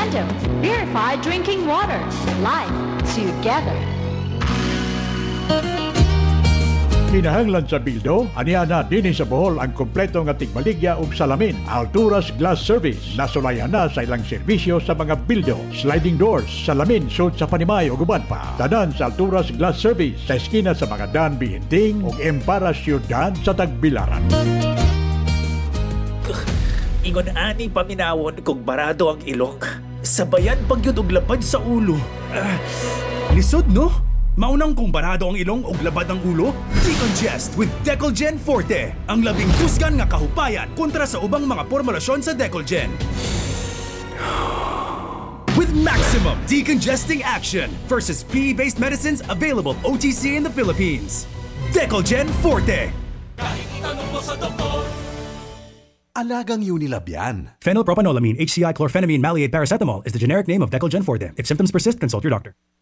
Random, purified drinking water. Life together. Kinahanglan sa bildo, aniya na din sa Bohol ang kompleto nga tigbaligya ug salamin. Alturas Glass Service, nasulayan na sa ilang serbisyo sa mga bildo, sliding doors, salamin, sud sa Panimay ug uban pa. Tanan sa Alturas Glass Service sa eskina sa mga Dan Bihinting ug Empara Ciudad sa Tagbilaran. Ingon ani paminawon kung barado ang ilong. Sabayan pagyud og labad sa ulo. Lisod, no? Maunang kung barado ang ilong o labad ang ulo? Decongest with Decolgen Forte. Ang labing kusgan nga kahupayan kontra sa ubang mga formulasyon sa Decolgen. With maximum decongesting action versus PE-based medicines available OTC in the Philippines. Decolgen Forte. Kahit itanong mo sa doktor. Alagang Unilab yan. Phenylpropanolamine, HCI chlorphenamine maleate paracetamol is the generic name of Decolgen Forte. If symptoms persist, consult your doctor.